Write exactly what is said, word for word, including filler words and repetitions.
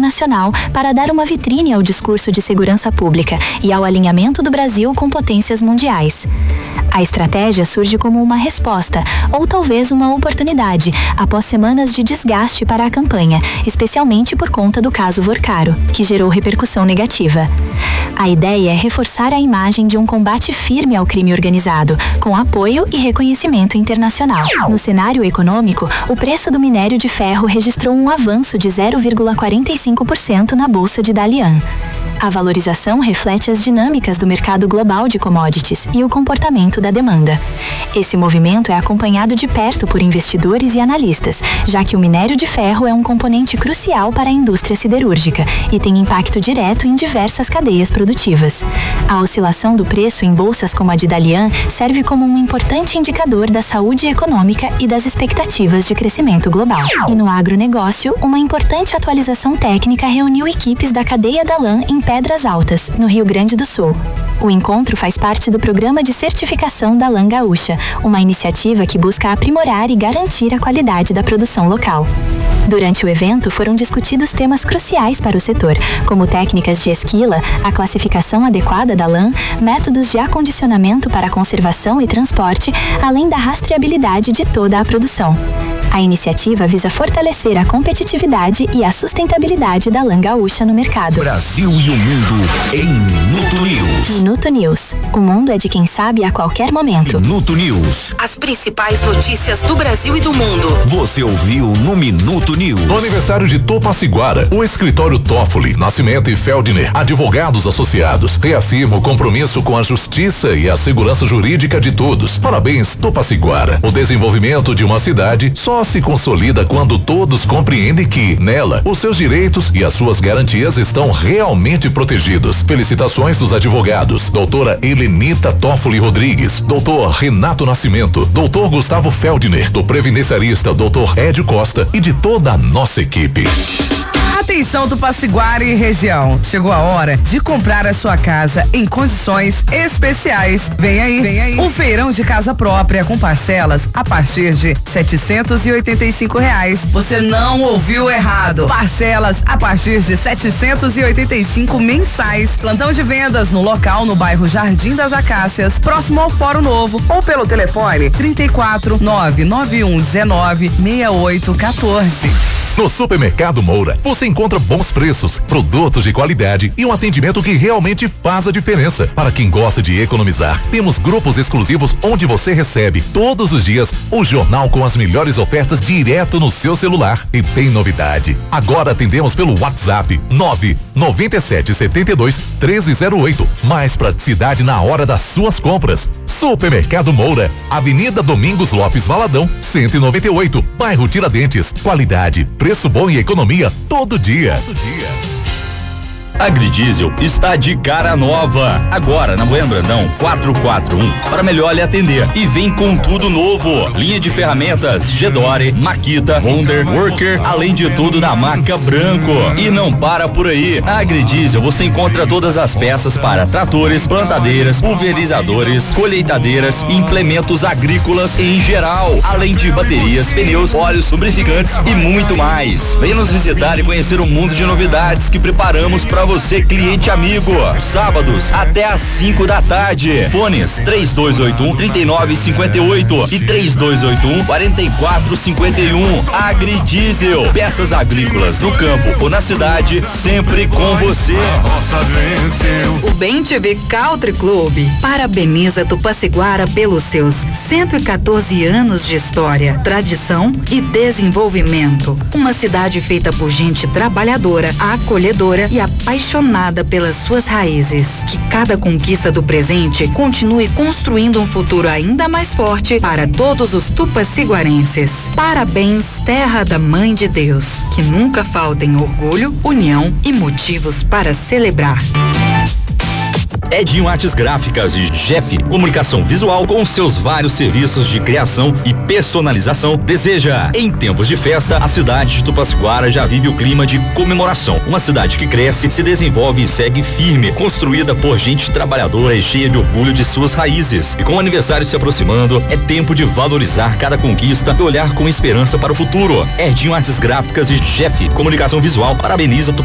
internacional para dar uma vitrine ao discurso de segurança pública e ao alinhamento do Brasil com potências mundiais. A estratégia surge como uma resposta, ou talvez uma oportunidade, após semanas de desgaste para a campanha, especialmente por conta do caso Vorcaro, que gerou repercussão negativa. A ideia é reforçar a imagem de um combate firme ao crime organizado, com apoio e reconhecimento internacional. No cenário econômico, o preço do minério de ferro registrou um avanço de zero vírgula quarenta e cinco por cento na bolsa de Dalian. A valorização reflete as dinâmicas do mercado global de commodities e o comportamento da demanda. Esse movimento é acompanhado de perto por investidores e analistas, já que o minério de ferro é um componente crucial para a indústria siderúrgica e tem impacto direto em diversas cadeias produtivas. A oscilação do preço em bolsas como a de Dalian serve como um importante indicador da saúde econômica e das expectativas de crescimento global. E no agronegócio, uma importante atualização técnica reuniu equipes da cadeia da lã em Pedras Altas, no Rio Grande do Sul. O encontro faz parte do Programa de Certificação da Lã Gaúcha, uma iniciativa que busca aprimorar e garantir a qualidade da produção local. Durante o evento, foram discutidos temas cruciais para o setor, como técnicas de esquila, a classificação adequada da lã, métodos de acondicionamento para conservação e transporte, além da rastreabilidade de toda a produção. A iniciativa visa fortalecer a competitividade e a sustentabilidade da lã gaúcha no mercado. Brasil e o mundo em Minuto News. Minuto News. O mundo é de quem sabe a qualquer momento. Minuto News. As principais notícias do Brasil e do mundo. Você ouviu no Minuto News. No aniversário de Topaciguara, o escritório Toffoli, Nascimento e Feldner, advogados associados, reafirma o compromisso com a justiça e a segurança jurídica de todos. Parabéns, Topaciguara. O desenvolvimento de uma cidade só se consolida quando todos compreendem que, nela, os seus direitos e as suas garantias estão realmente protegidos. Felicitações dos advogados, doutora Helenita Toffoli Rodrigues, doutor Renato Nascimento, doutor Gustavo Feldner, do previdenciarista doutor Ed Costa e de toda a nossa equipe. Atenção Tupaciguara e região, chegou a hora de comprar a sua casa em condições especiais. Vem aí, vem aí, um feirão de casa própria com parcelas a partir de setecentos e oitenta e cinco reais. Você não ouviu errado, parcelas a partir de setecentos e oitenta e cinco mensais. Plantão de vendas no local no bairro Jardim das Acácias, próximo ao Fórum Novo, ou pelo telefone trinta e quatro, nove nove um dezenove, sessenta e oito quatorze. No Supermercado Moura, você encontra bons preços, produtos de qualidade e um atendimento que realmente faz a diferença. Para quem gosta de economizar, temos grupos exclusivos onde você recebe todos os dias o jornal com as melhores ofertas direto no seu celular. E tem novidade. Agora atendemos pelo WhatsApp nove nove sete sete dois um três zero oito. Mais praticidade na hora das suas compras. Supermercado Moura, Avenida Domingos Lopes Valadão, cento e noventa e oito, bairro Tiradentes. Qualidade, preço bom e economia todo dia. Todo dia. Agridiesel está de cara nova. Agora na Bueno Brandão quatrocentos e quarenta e um para melhor lhe atender. E vem com tudo novo. Linha de ferramentas Gedore, Makita, Wonder, Worker, além de tudo da marca Branco. E não para por aí. Na Agridiesel você encontra todas as peças para tratores, plantadeiras, pulverizadores, colheitadeiras, implementos agrícolas em geral, além de baterias, pneus, óleos, lubrificantes e muito mais. Venha nos visitar e conhecer o mundo de novidades que preparamos para você, cliente amigo. Sábados até às cinco da tarde. Fones três dois oito um, três nove cinco oito e três dois oito um, quatro quatro cinco um. Agridiesel, peças agrícolas no campo ou na cidade, sempre com você. O Bem T V Country Club parabeniza Tupaciguara pelos seus cento e quatorze anos de história, tradição e desenvolvimento. Uma cidade feita por gente trabalhadora, acolhedora e apaixonada apaixonada pelas suas raízes. Que cada conquista do presente continue construindo um futuro ainda mais forte para todos os tupaciguarenses. Parabéns, terra da Mãe de Deus. Que nunca faltem orgulho, união e motivos para celebrar. Edinho Artes Gráficas e Jeff Comunicação Visual, com seus vários serviços de criação e personalização, deseja. Em tempos de festa, a cidade de Tupaciguara já vive o clima de comemoração. Uma cidade que cresce, se desenvolve e segue firme, construída por gente trabalhadora e cheia de orgulho de suas raízes. E com o aniversário se aproximando, é tempo de valorizar cada conquista e olhar com esperança para o futuro. Edinho Artes Gráficas e Jeff Comunicação Visual parabeniza